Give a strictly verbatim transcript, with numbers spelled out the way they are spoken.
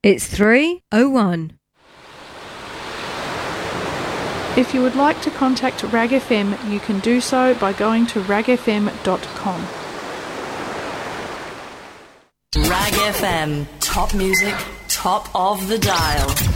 It's three oh one. If you would like to contact Rag F M, you can do so by going to rag f m dot com. Rag F M, top music, top of the dial.